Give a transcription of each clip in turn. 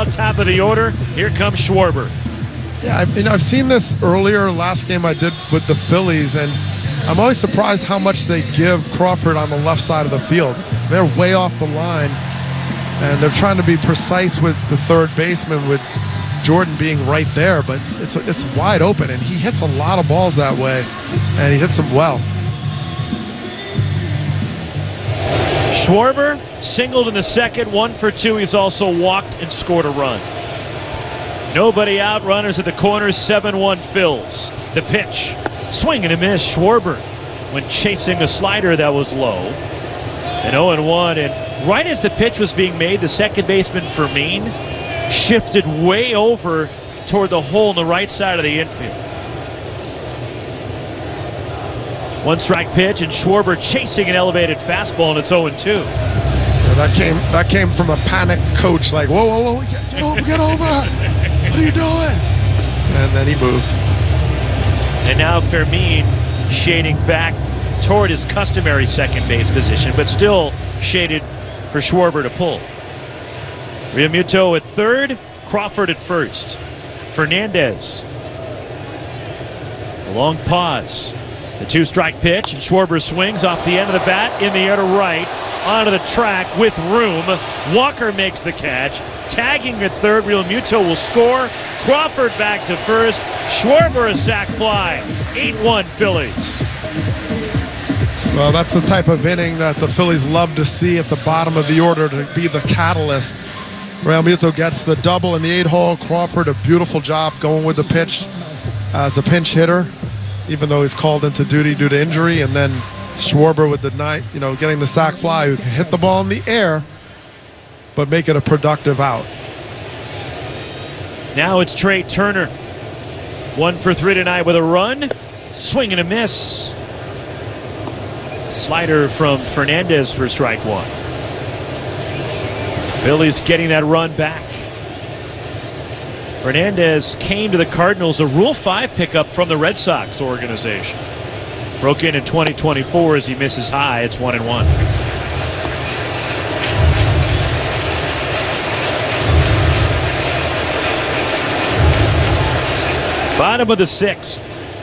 now top of the order. Here comes Schwarber. Yeah, I've seen this earlier, last game I did with the Phillies, and I'm always surprised how much they give Crawford on the left side of the field. They're way off the line, and they're trying to be precise with the third baseman, with Jordan being right there, but it's wide open, and he hits a lot of balls that way, and he hits them well. Schwarber singled in the second, 1 for 2. He's also walked and scored a run. Nobody out, runners at the corners, 7-1 Phils. The pitch, swing and a miss. Schwarber, when chasing a slider that was low. An 0-1, and right as the pitch was being made, the second baseman, Fermin, shifted way over toward the hole in the right side of the infield. 1-strike pitch, and Schwarber chasing an elevated fastball, and it's 0-2. Yeah, that came from a panicked coach, like, whoa, get over. What are you doing? And then he moved. And now Fermin shading back toward his customary second base position, but still shaded for Schwarber to pull. Realmuto at third, Crawford at first. Fernandez. A long pause. The 2-strike pitch, and Schwarber swings off the end of the bat in the air to right, onto the track with room. Walker makes the catch. Tagging at third, Realmuto will score. Crawford back to first. Schwarber a sac fly. 8-1 Phillies. Well, that's the type of inning that the Phillies love to see at the bottom of the order, to be the catalyst. Realmuto gets the double in the 8-hole. Crawford, a beautiful job going with the pitch as a pinch hitter, even though he's called into duty due to injury. And then Schwarber with the getting the sac fly, who can hit the ball in the air, but make it a productive out. Now it's Trey Turner. 1 for 3 tonight with a run. Swing and a miss. Slider from Fernandez for strike 1. Phillies getting that run back. Fernandez came to the Cardinals, a Rule 5 pickup from the Red Sox organization. Broke in 2024 as he misses high. It's 1-1. Bottom of the 6th.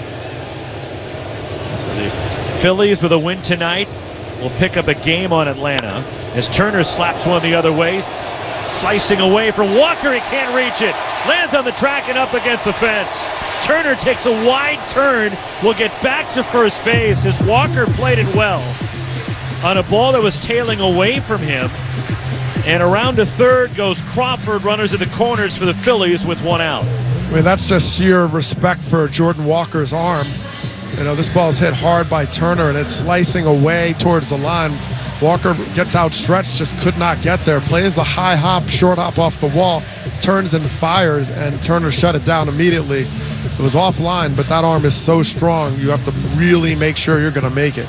So the Phillies with a win tonight will pick up a game on Atlanta as Turner slaps one the other way. Slicing away from Walker, he can't reach it. Lands on the track and up against the fence. Turner takes a wide turn, will get back to first base as Walker played it well on a ball that was tailing away from him. And around to third goes Crawford, runners at the corners for the Phillies with 1 out. I mean, that's just sheer respect for Jordan Walker's arm. This ball is hit hard by Turner, and it's slicing away towards the line. Walker gets outstretched, just could not get there. Plays the high hop, short hop off the wall, turns and fires, and Turner shut it down immediately. It was offline, but that arm is so strong, you have to really make sure you're going to make it.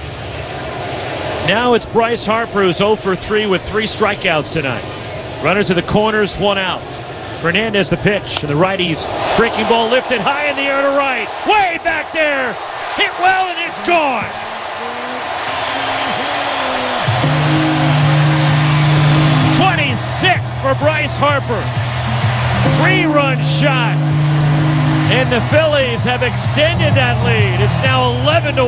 Now it's Bryce Harper, who's 0 for 3 with 3 strikeouts tonight. Runners to the corners, 1 out. Fernandez the pitch, and the righties. Breaking ball lifted high in the air to right. Way back there. Hit well, and it's gone. For Bryce Harper. 3-run shot. And the Phillies have extended that lead. It's now 11-1.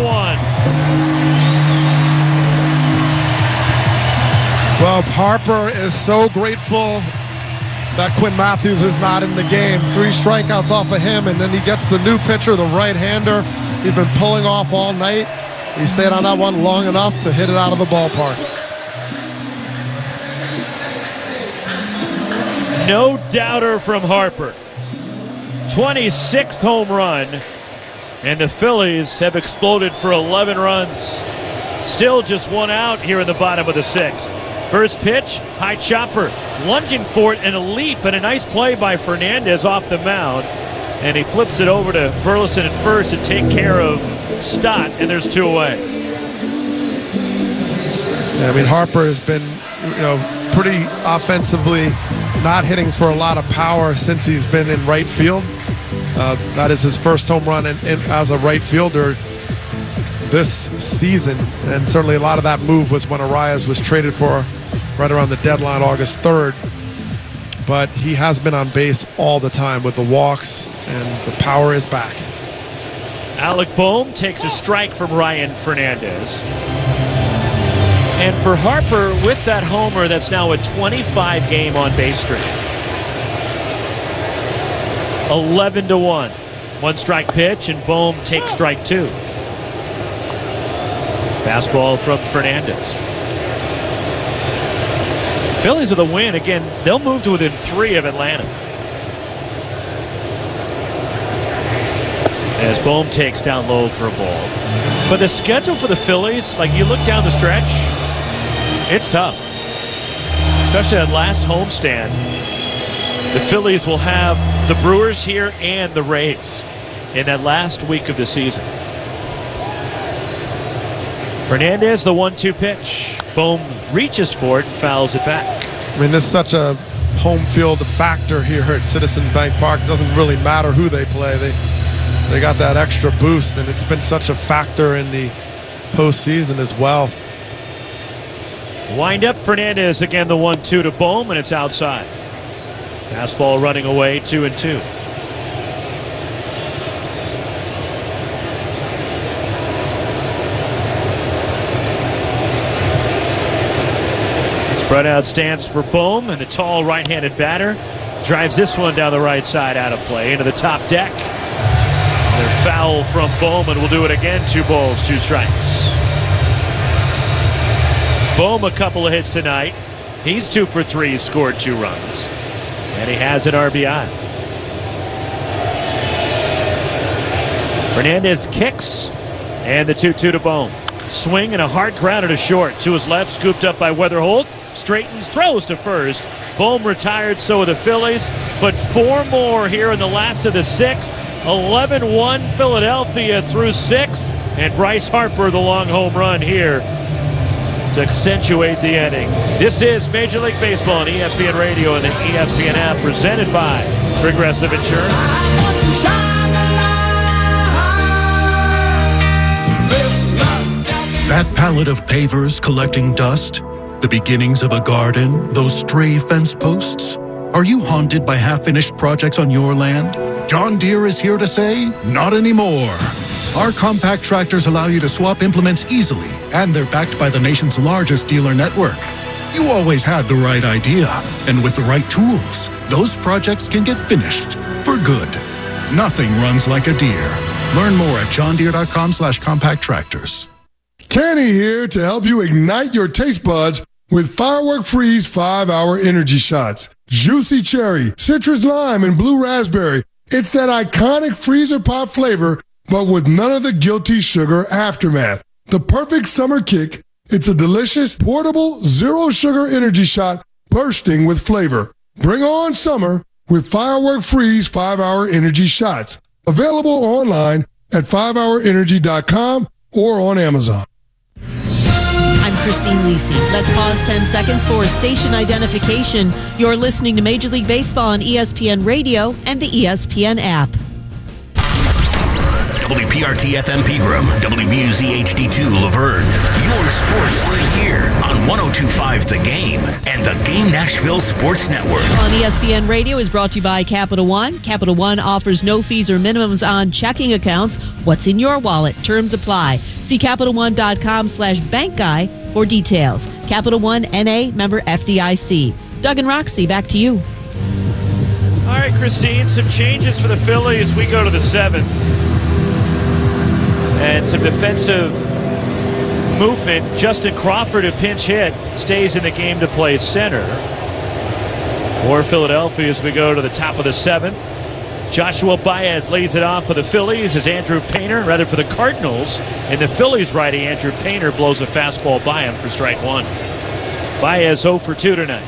Well, Harper is so grateful that Quinn Matthews is not in the game. 3 strikeouts off of him, and then he gets the new pitcher, the right-hander. He's been pulling off all night. He stayed on that one long enough to hit it out of the ballpark. No doubter from Harper. 26th home run, and the Phillies have exploded for 11 runs. Still just 1 out here in the bottom of the 6th. First pitch, high chopper, lunging for it, and a leap, and a nice play by Fernandez off the mound. And he flips it over to Burleson at first to take care of Stott, and there's 2 away. Yeah, I mean, Harper has been, pretty offensively not hitting for a lot of power since he's been in right field. That is his first home run as a right fielder this season, and certainly a lot of that move was when Arias was traded for right around the deadline, August 3rd. but he has been on base all the time with the walks, and the power is back. Alec Bohm takes a strike from Ryan Fernandez. And for Harper, with that homer, that's now a 25-game on-base streak. 11-1. One strike pitch, and Bohm takes strike 2. Fastball from Fernandez. Phillies with a win. Again, they'll move to within 3 of Atlanta. As Bohm takes down low for a ball. But the schedule for the Phillies, like you look down the stretch, it's tough. Especially that last homestand. The Phillies will have the Brewers here and the Rays in that last week of the season. Fernandez, the 1-2 pitch. Bohm reaches for it and fouls it back. I mean, this is such a home field factor here at Citizens Bank Park. It doesn't really matter who they play. They got that extra boost, and it's been such a factor in the postseason as well. Wind up Fernandez again, the 1-2 to Bohm, and it's outside. Fastball running away, 2-2. Spread out stance for Bohm, and the tall right-handed batter drives this one down the right side, out of play into the top deck. Another foul from Bowman. Will do it again. 2 balls, 2 strikes. Bohm a couple of hits tonight. He's 2 for 3. He's scored 2 runs. And he has an RBI. Fernandez kicks. And the 2-2 to Bohm. Swing and a hard grounder to short. To his left, scooped up by Weatherholt. Straightens, throws to first. Bohm retired, so are the Phillies. But 4 more here in the last of the 6th. 11-1 Philadelphia through 6. And Bryce Harper, the long home run here to accentuate the inning. This is Major League Baseball on ESPN Radio and the ESPN app, presented by Progressive Insurance. That pallet of pavers collecting dust, the beginnings of a garden, those stray fence posts. Are you haunted by half-finished projects on your land? John Deere is here to say, not anymore. Our compact tractors allow you to swap implements easily, and they're backed by the nation's largest dealer network. You always had the right idea, and with the right tools, those projects can get finished for good. Nothing runs like a Deere. Learn more at johndeere.com/compact tractors. Kenny here to help you ignite your taste buds with Firework Freeze 5-Hour Energy Shots. Juicy cherry, citrus lime, and blue raspberry. It's that iconic freezer pop flavor, but with none of the guilty sugar aftermath. The perfect summer kick. It's a delicious, portable, zero-sugar energy shot bursting with flavor. Bring on summer with Firework Freeze 5-Hour Energy Shots. Available online at 5hourenergy.com or on Amazon. I'm Christine Lisi. Let's pause 10 seconds for station identification. You're listening to Major League Baseball on ESPN Radio and the ESPN app. WPRT-FM Pegram, WBUZ-HD2 Laverne. Your sports right here on 102.5 The Game and the Game Nashville Sports Network. On ESPN Radio is brought to you by Capital One. Capital One offers no fees or minimums on checking accounts. What's in your wallet? Terms apply. See CapitalOne.com/bankguy for details. Capital One NA, member FDIC. Doug and Roxy, back to you. All right, Christine, some changes for the Phillies. We go to the 7th. And some defensive movement. Justin Crawford, a pinch hit, stays in the game to play center. For Philadelphia as we go to the top of the 7th. Joshua Baez leads it off for the Phillies as Andrew Painter, rather for the Cardinals. And the Phillies righty Andrew Painter blows a fastball by him for strike 1. Baez 0 for 2 tonight.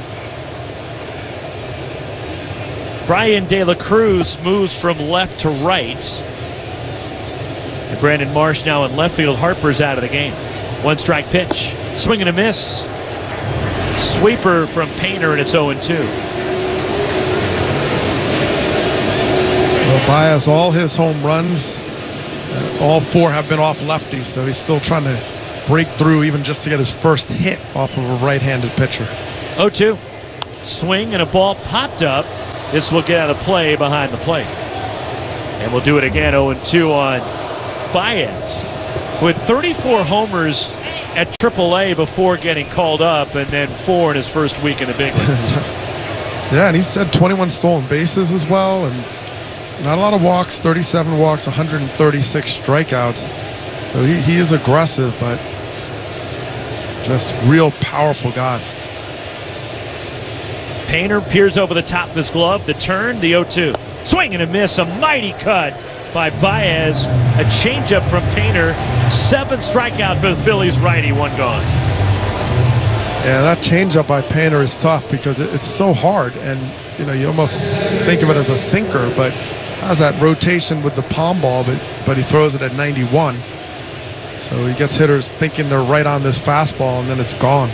Brian De La Cruz moves from left to right. And Brandon Marsh now in left field. Harper's out of the game. 1 strike pitch. Swing and a miss. Sweeper from Painter, and it's 0-2. Well, Baez, all his home runs, all 4 have been off lefties, so he's still trying to break through even just to get his first hit off of a right-handed pitcher. 0-2. swing and a ball popped up. This will get out of play behind the plate. And we'll do it again, 0-2 on Baez. With 34 homers at AAA before getting called up, and then 4 in his first week in the big leagues. Yeah, and he's had 21 stolen bases as well, and not a lot of walks, 37 walks, 136 strikeouts. So he is aggressive, but just real powerful guy. Painter peers over the top of his glove. The turn, the 0-2. Swing and a miss, a mighty cut by Baez. A changeup from Painter. 7th strikeout for the Phillies righty, 1 gone. Yeah, that changeup by Painter is tough because it's so hard, and you almost think of it as a sinker, but has that rotation with the palm ball, but he throws it at 91. So he gets hitters thinking they're right on this fastball, and then it's gone.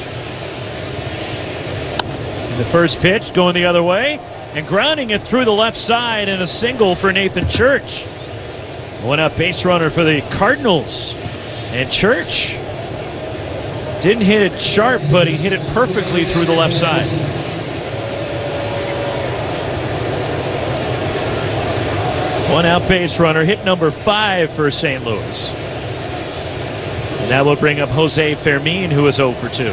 The first pitch going the other way and grounding it through the left side, and a single for Nathan Church. One out base runner for the Cardinals. And Church didn't hit it sharp, but he hit it perfectly through the left side. One out base runner, hit number 5 for St. Louis. And that will bring up Jose Fermin, who is 0 for 2.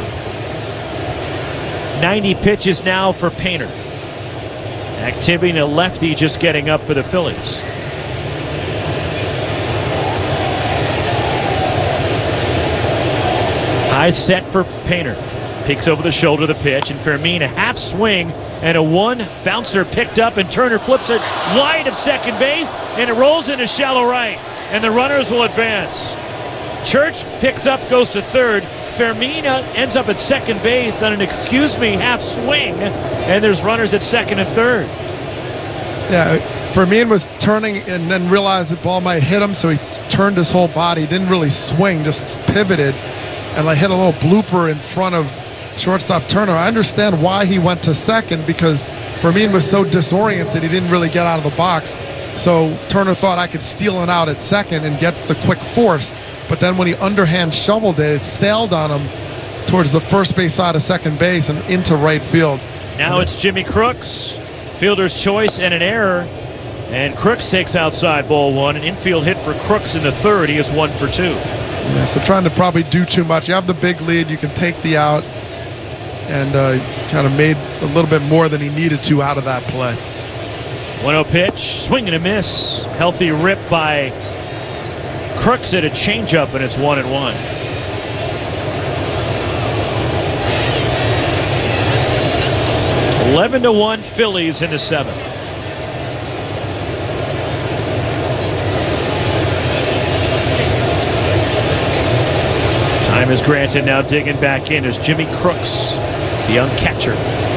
90 pitches now for Painter. Activity in a lefty just getting up for the Phillies. High set for Painter. Peeks over the shoulder of the pitch, and Fermin a half swing and a 1 bouncer picked up, and Turner flips it wide of second base, and it rolls into shallow right, and the runners will advance. Church picks up, goes to third. Fermin ends up at second base on an half swing, and there's runners at second and third. Yeah, Fermin was turning and then realized the ball might hit him, so he turned his whole body. Didn't really swing, just pivoted and hit a little blooper in front of shortstop Turner. I understand why he went to second, because Fermin was so disoriented he didn't really get out of the box. So Turner thought I could steal it out at second and get the quick force. But then when he underhand shoveled it, it sailed on him towards the first base side of second base and into right field. Now it's Jimmy Crooks. Fielder's choice and an error. And Crooks takes outside ball 1. An infield hit for Crooks in the third. He is 1 for 2. Yeah, so trying to probably do too much. You have the big lead. You can take the out. And kind of made a little bit more than he needed to out of that play. 1-0 pitch. Swing and a miss. Healthy rip by Crooks at a changeup, and it's 1-1. (11-1) Phillies in the 7th. Time is granted. Now digging back in is Jimmy Crooks, the young catcher.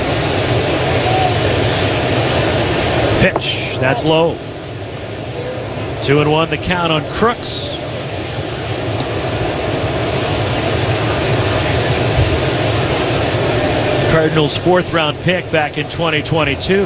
Pitch. That's low. 2-1 the count on Crooks. Cardinals' 4th round pick back in 2022.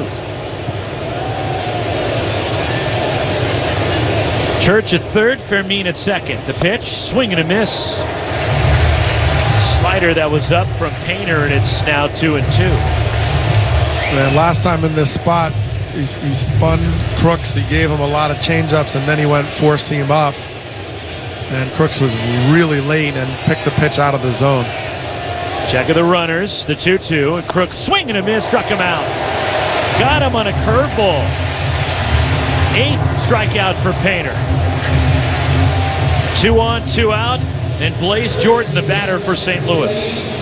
Church at third, Fermin at second. The pitch, swing and a miss. Slider that was up from Painter, and it's now 2-2. Man, last time in this spot, he spun Crooks. He gave him a lot of changeups, and then he went 4-seam up. And Crooks was really late and picked the pitch out of the zone. Check of the runners, the 2-2, and Crooks swing and a miss, struck him out. Got him on a curveball. 8th strikeout for Painter. 2 on, 2 out, and Blaze Jordan, the batter for St. Louis.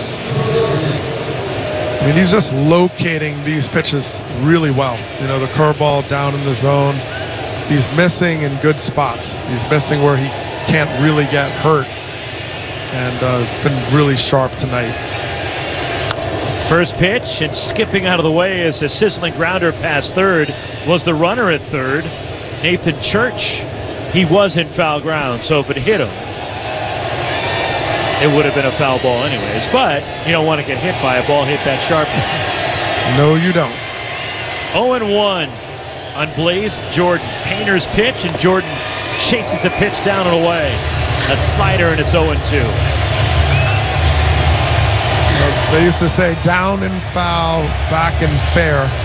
I mean, he's just locating these pitches really well. The curveball down in the zone. He's missing in good spots. He's missing where he can't really get hurt. And has been really sharp tonight. First pitch, and skipping out of the way as a sizzling grounder past third was the runner at third, Nathan Church. He was in foul ground, so if it hit him, it would have been a foul ball anyways. But you don't want to get hit by a ball hit that sharply. No, you don't. 0-1 on Blaze Jordan. Painter's pitch, and Jordan chases the pitch down and away. A slider, and it's 0-2. They used to say down and foul, back and fair.